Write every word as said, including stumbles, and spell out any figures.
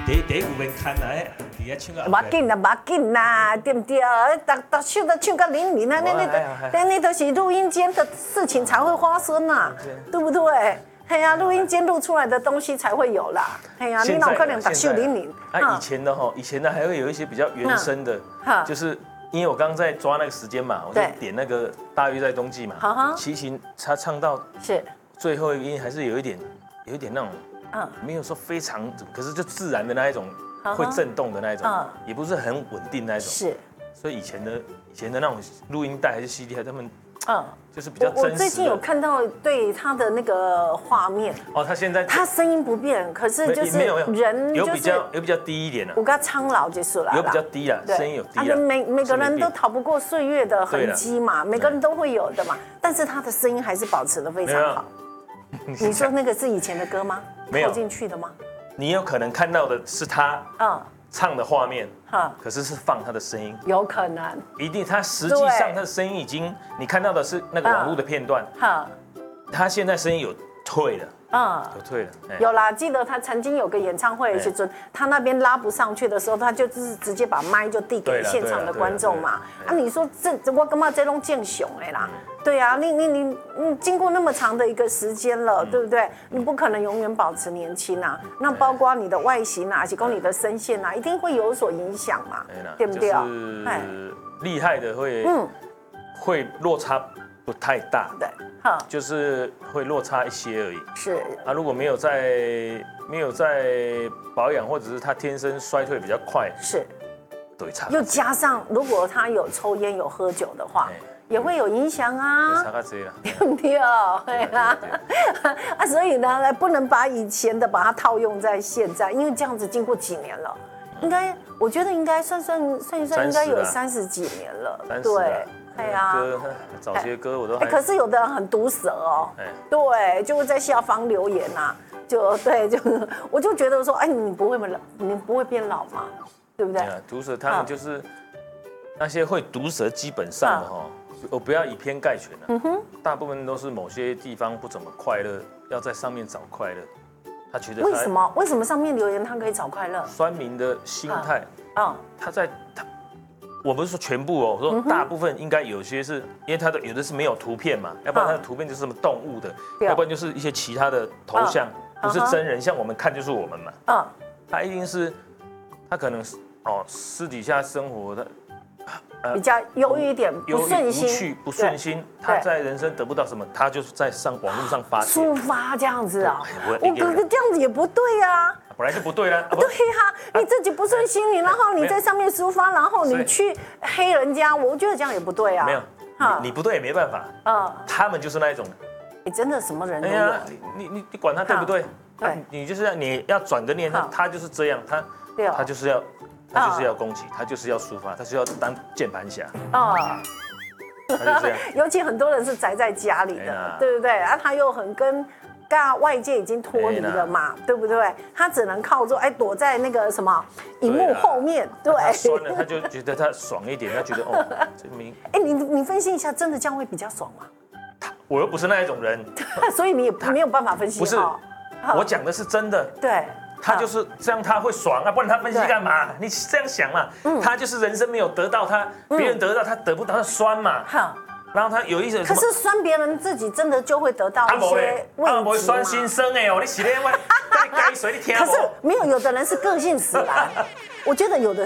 第第一句面看来，底下唱无要紧啦，无要紧啦，对不对？逐逐首都唱到零零啊，那那都，那那都是录音间的事情才会发生呐，对不对？哎呀，录音间录出来的东西才会有啦。哎呀，你哪可能逐首零零？ 啊，以前的哈，以前的还会有一些比较原生的，就是因为我刚刚在抓那个时间嘛，我就点那个大约在冬季嘛，齐秦他唱到是最后一个音还是有一点，有一点那种。嗯，没有说非常，可是就自然的那一种，会震动的那一种，也不是很稳定那一种。是，所以以前的以前的那种录音带还是 C D， 他们，嗯，就是比较真实的。 我最近有看到对他的那个画面。 哦，他现在他声音不变，可是就是人有比较有比较低一点了。 我跟他苍老就是了。 有比较低了，声音有低了。 每每个人都逃不过岁月的痕迹嘛，每个人都会有的嘛。但是他的声音还是保持得非常好。你说那个是以前的歌吗？没有进去的吗？ 你有可能看到的是他嗯唱的画面，可是是放他的声音， 有可能， 一定他实际上他的声音已经你看到的是那个网络的片段，他现在声音有退了。嗯，有退了， 有啦。记得他曾经有个演唱会的时候，他那边拉不上去的时候，他就是直接把麦就递给现场的观众嘛。啊，你说这我干嘛这种见熊哎啦？对啊，你你你你经过那么长的一个时间了，对不对？你不可能永远保持年轻啊。那包括你的外形啊，提供你的声线啊，一定会有所影响嘛，对不对？ 就是厉害的会，嗯，会落差不太大。对。就是会落差一些而已。是啊，如果没有在没有在保养，或者是他天生衰退比较快，是，对差。 又加上如果他有抽烟有喝酒的话，也会有影响啊。 差个这啦， 对不对？对啦。啊，所以呢，不能把以前的把它套用在现在，因为这样子经过几年了，应该我觉得应该算算算一算，应该有三十几年了。对。对啊， 歌早些歌我都还。 可是有的人很毒舌哦，对，就会在下方留言呐，就对，就我就觉得说，哎，你不会老，你不会变老吗？对不对？ 毒舌他们就是那些会毒舌，基本上的哈，我不要以偏概全了。嗯哼，大部分都是某些地方不怎么快乐，要在上面找快乐。他觉得为什么？为什么上面留言他可以找快乐？ 酸民的心态啊，他在他。我不是说全部哦，我说大部分应该有些是因为它的有的是没有图片嘛，要不然它的图片就是什么动物的，要不然就是一些其他的头像，不是真人，像我们看就是我们嘛。嗯，他一定是他可能哦私底下生活的比较忧郁一点，不顺心， 无趣不顺心，他在人生得不到什么，他就是在上网络上发抒发这样子啊，我觉得这样子也不对呀。 本来就不对啦。 对呀，你自己不顺心，你然后你在上面抒发，然后你去黑人家，我觉得这样也不对啊。 没有，你不对也没办法。嗯，他们就是那一种。 你真的什么人都有。 你你你管他对不对？对，你就是要你要转个念，他他就是这样，他他就是要他就是要攻击，他就是要抒发，他就要当键盘侠。啊。 尤其很多人是宅在家里的，对不对？啊，他又很跟。跟外界已经脱离了嘛，对不对？他只能靠着哎躲在那个什么荧幕后面，对。 他酸了，他就觉得他爽一点，他觉得哦，这明。 哎，你你分析一下，真的这样会比较爽吗？ 我又不是那一种人， 所以你也没有办法分析。 不是，我讲的是真的。 对， 他就是这样，他会爽啊，不然他分析干嘛？你这样想嘛，他就是人生没有得到他，别人得到他得不到，他酸嘛。然后他有一种， 可是酸别人自己真的就会得到一些慰藉吗？ 不会酸心声哎哦，你洗脸我该水你听。 可是没有，有的人是个性使然。我觉得有的